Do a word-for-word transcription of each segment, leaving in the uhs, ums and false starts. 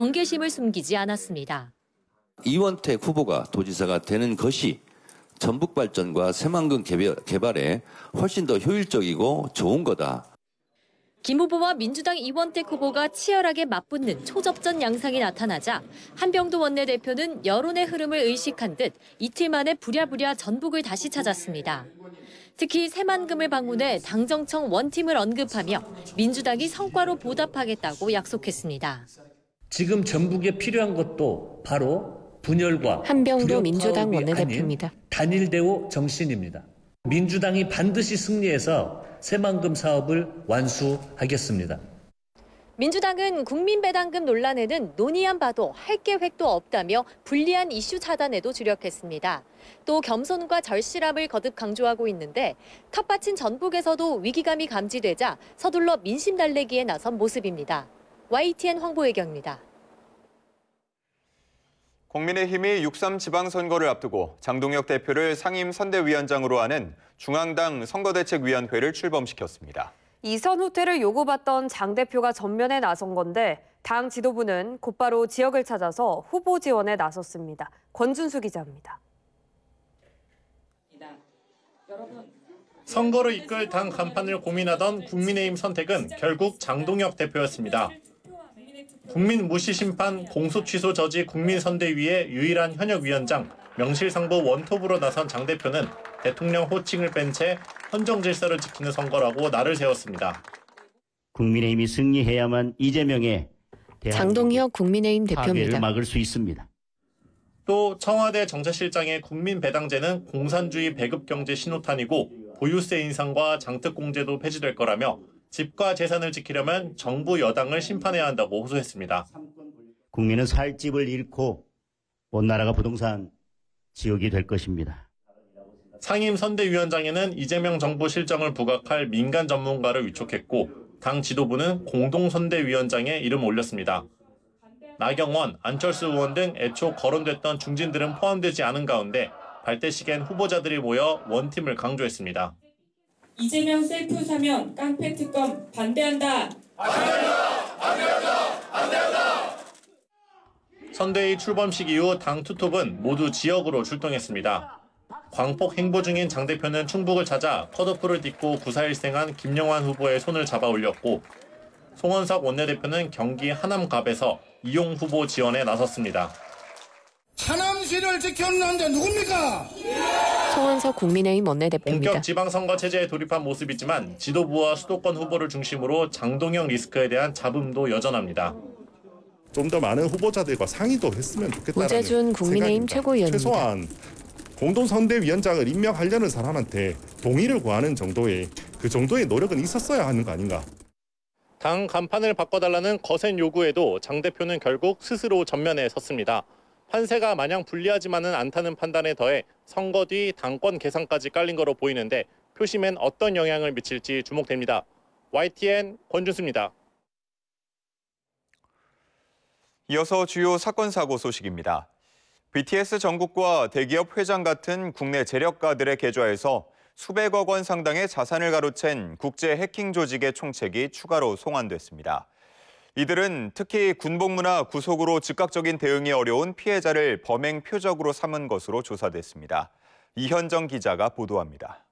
경계심을 숨기지 않았습니다. 이원택 후보가 도지사가 되는 것이 전북 발전과 새만금 개발에 훨씬 더 효율적이고 좋은 거다. 김 후보와 민주당 이원택 후보가 치열하게 맞붙는 초접전 양상이 나타나자 한병도 원내대표는 여론의 흐름을 의식한 듯 이틀 만에 부랴부랴 전북을 다시 찾았습니다. 특히 새만금을 방문해 당정청 원팀을 언급하며 민주당이 성과로 보답하겠다고 약속했습니다. 지금 전북에 필요한 것도 바로 분열과 한병도 민주당 원내대표입니다. 단일대오 정신입니다. 민주당이 반드시 승리해서 새만금 사업을 완수하겠습니다. 민주당은 국민배당금 논란에는 논의안 봐도 할 계획도 없다며 불리한 이슈 차단에도 주력했습니다. 또 겸손과 절실함을 거듭 강조하고 있는데 텃밭인 전북에서도 위기감이 감지되자 서둘러 민심 달래기에 나선 모습입니다. 와이티엔 황보혜경입니다. 국민의힘이 육삼 지방선거를 앞두고 장동혁 대표를 상임선대위원장으로 하는 중앙당 선거대책위원회를 출범시켰습니다. 이선 후퇴를 요구받던 장 대표가 전면에 나선 건데 당 지도부는 곧바로 지역을 찾아서 후보 지원에 나섰습니다. 권준수 기자입니다. 선거를 이끌 당 간판을 고민하던 국민의힘 선택은 결국 장동혁 대표였습니다. 국민 무시 심판 공소 취소 저지 국민선대위의 유일한 현역위원장, 명실상부 원톱으로 나선 장 대표는 대통령 호칭을 뺀 채 헌정 질서를 지키는 선거라고 날을 세웠습니다. 국민의힘이 승리해야만 이재명의 장동혁 국민의힘 대표입니다. 파괴를 막을 수 있습니다. 또 청와대 정책실장의 국민배당제는 공산주의 배급경제 신호탄이고 보유세 인상과 장특공제도 폐지될 거라며 집과 재산을 지키려면 정부 여당을 심판해야 한다고 호소했습니다. 국민은 살 집을 잃고 온 나라가 부동산 지옥이 될 것입니다. 상임선대위원장에는 이재명 정부 실정을 부각할 민간 전문가를 위촉했고 당 지도부는 공동선대위원장에 이름 올렸습니다. 나경원, 안철수 의원 등 애초 거론됐던 중진들은 포함되지 않은 가운데 발대식엔 후보자들이 모여 원팀을 강조했습니다. 이재명 셀프 사면 깡패 특검 반대한다. 반대한다. 반대한다. 반대한다. 선대위 출범식 이후 당 투톱은 모두 지역으로 출동했습니다. 광폭 행보 중인 장 대표는 충북을 찾아 컷오프를 딛고 구사일생한 김영환 후보의 손을 잡아 올렸고 송원석 원내대표는 경기 하남갑에서 이용 후보 지원에 나섰습니다. 하남시를 지켜는 남자 누굽니까? 송원석 국민의힘 원내대표입니다. 본격 지방선거 체제에 돌입한 모습이지만 지도부와 수도권 후보를 중심으로 장동혁 리스크에 대한 잡음도 여전합니다. 좀 더 많은 후보자들과 상의도 했으면 좋겠다는 우재준 국민의힘 최고위원입니다. 최소한 공동선대위원장을 임명하려는 사람한테 동의를 구하는 정도의 그 정도의 노력은 있었어야 하는 거 아닌가. 당 간판을 바꿔달라는 거센 요구에도 장 대표는 결국 스스로 전면에 섰습니다. 판세가 마냥 불리하지만은 않다는 판단에 더해 선거 뒤 당권 계산까지 깔린 거로 보이는데 표심엔 어떤 영향을 미칠지 주목됩니다. 와이티엔 권준수입니다. 이어서 주요 사건 사고 소식입니다. 비티에스 정국과 대기업 회장 같은 국내 재력가들의 계좌에서 수백억 원 상당의 자산을 가로챈 국제 해킹 조직의 총책이 추가로 송환됐습니다. 이들은 특히 군복무나 구속으로 즉각적인 대응이 어려운 피해자를 범행 표적으로 삼은 것으로 조사됐습니다. 이현정 기자가 보도합니다.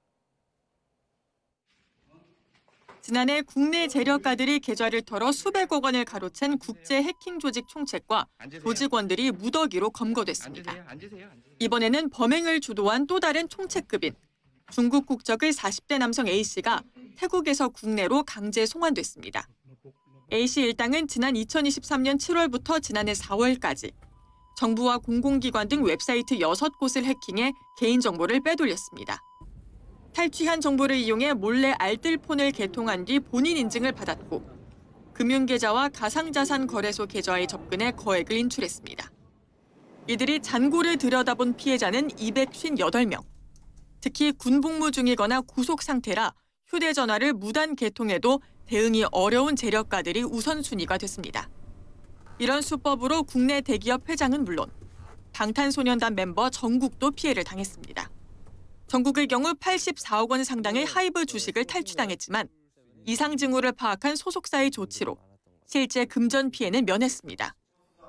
지난해 국내 재력가들이 계좌를 털어 수백억 원을 가로챈 국제 해킹 조직 총책과 조직원들이 무더기로 검거됐습니다. 이번에는 범행을 주도한 또 다른 총책급인 중국 국적의 사십 대 남성 A씨가 태국에서 국내로 강제 송환됐습니다. A씨 일당은 지난 이천이십삼 년 칠월부터 지난해 사월까지 정부와 공공기관 등 웹사이트 여섯 곳을 해킹해 개인정보를 빼돌렸습니다. 탈취한 정보를 이용해 몰래 알뜰폰을 개통한 뒤 본인 인증을 받았고 금융계좌와 가상자산 거래소 계좌에 접근해 거액을 인출했습니다. 이들이 잔고를 들여다본 피해자는 이백오십팔 명. 특히 군복무 중이거나 구속 상태라 휴대전화를 무단 개통해도 대응이 어려운 재력가들이 우선순위가 됐습니다. 이런 수법으로 국내 대기업 회장은 물론 방탄소년단 멤버 정국도 피해를 당했습니다. 정국의 경우 팔십사억 원 상당의 하이브 주식을 탈취당했지만 이상 징후를 파악한 소속사의 조치로 실제 금전 피해는 면했습니다.